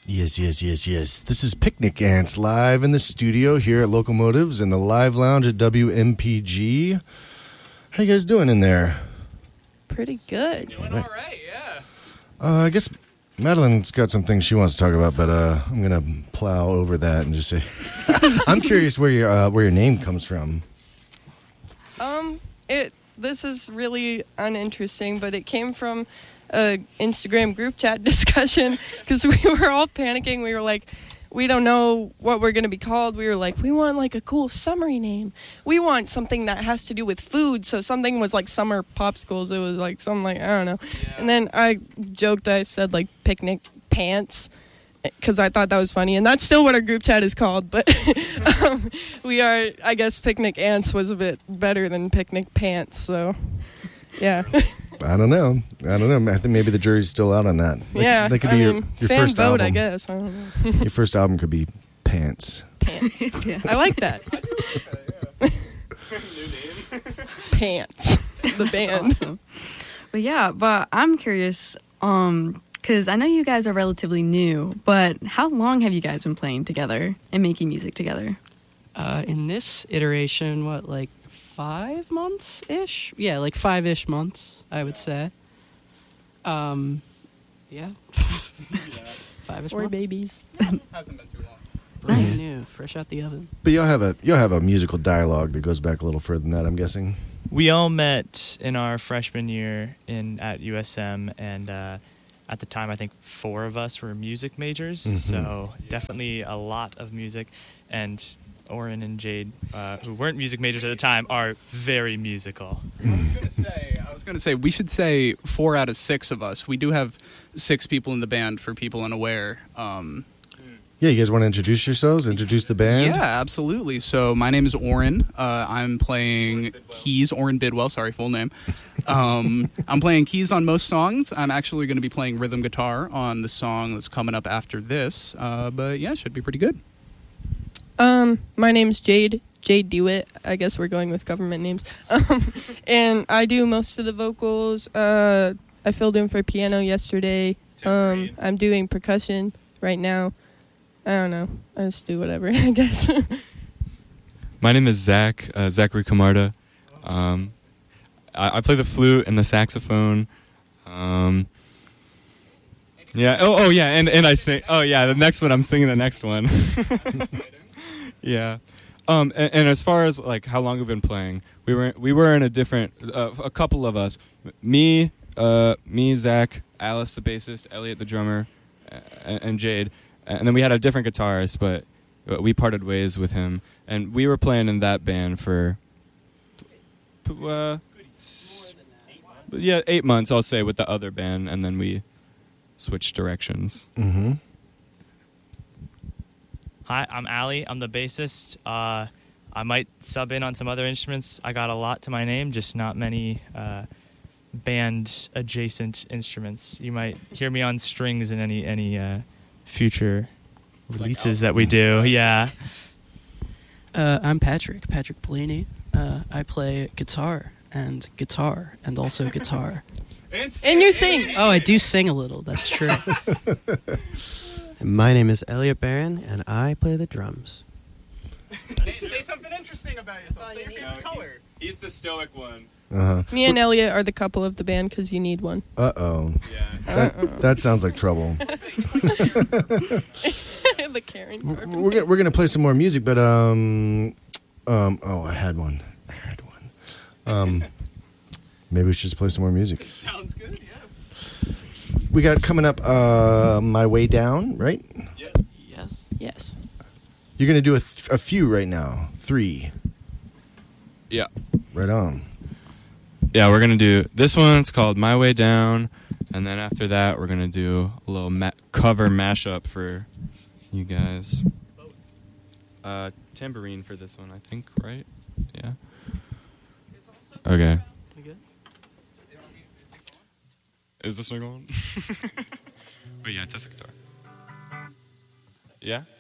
Yes. This is Picnic Ants live in the studio here at Locomotives in the Live Lounge at WMPG. How you guys doing in there? Pretty good. Doing all right, yeah. I guess Madeline's got some things she wants to talk about, but I'm gonna plow over that and just say, I'm curious where your name comes from. This is really uninteresting, but it came from a Instagram group chat discussion because we were all panicking. We were like, we don't know what we're going to be called. We were like, we want like a cool summery name. We want something that has to do with food. So something was like summer popsicles. It was like something like, I don't know. Yeah. And then I joked, I said like picnic pants because I thought that was funny. And that's still what our group chat is called. But we are, I guess Picnic Ants was a bit better than Picnic Pants. So, yeah. I don't know. I think maybe the jury's still out on that. That could be your fan first vote, album. I guess. I don't know. Your first album could be Pants. Pants. Yeah. I like that. I do like that, yeah. New name. Pants. The band. Awesome. But I'm curious, because I know you guys are relatively new, but how long have you guys been playing together and making music together? In this iteration, 5 months-ish? Yeah, 5-ish months, I would say. Yeah. 5-ish Or months. babies. Hasn't been too long. Brand Nice. new, fresh out the oven. But you'll have a musical dialogue that goes back a little further than that, I'm guessing. We all met in our freshman year at USM, and at the time, I think 4 of us were music majors, so definitely a lot of music. And Oren and Jade, who weren't music majors at the time, are very musical. I was gonna say we should say 4 out of 6 of us. We do have 6 people in the band for people unaware. Yeah, you guys want to introduce yourselves? Introduce the band? Yeah, absolutely. So my name is Oren. I'm playing keys. Oren Bidwell, sorry, full name. I'm playing keys on most songs. I'm actually going to be playing rhythm guitar on the song that's coming up after this. But yeah, it should be pretty good. My name's Jade Dewitt. I guess we're going with government names. And I do most of the vocals. I filled in for piano yesterday. I'm doing percussion right now. I don't know. I just do whatever, I guess. My name is Zach, Zachary Camarda. I play the flute and the saxophone. Yeah. Oh, yeah. And I sing. Oh, yeah. The next one, I'm singing the next one. Yeah. And as far as how long we've been playing, we were in a different. A couple of us, me, Zach, Alice the bassist, Elliot the drummer, and Jade. And then we had a different guitarist, but we parted ways with him. And we were playing in that band for 8 months, I'll say, with the other band. And then we switched directions. Mm-hmm. Hi, I'm Allie. I'm the bassist. I might sub in on some other instruments. I got a lot to my name, just not many band-adjacent instruments. You might hear me on strings in any future releases that we do. Yeah. I'm Patrick Blaney. I play guitar and also guitar. And you sing. Oh, I do sing a little. That's true. My name is Elliot Barron, and I play the drums. Say something interesting about yourself. Say your favorite color. He's the stoic one. Uh-huh. Me and Elliot are the couple of the band because you need one. Uh-oh. Yeah. That sounds like trouble. The Karen. We're gonna play some more music, but I had one. Maybe we should just play some more music. Sounds good, yeah. We got coming up My Way Down, right? Yeah. Yes. You're gonna do a few right now. 3. Yeah. Right on. Yeah, we're going to do this one. It's called My Way Down. And then after that, we're going to do a little cover mashup for you guys. Tambourine for this one, I think, right? Yeah. Okay. You good? Is this thing on? Oh, yeah, test the guitar. Yeah?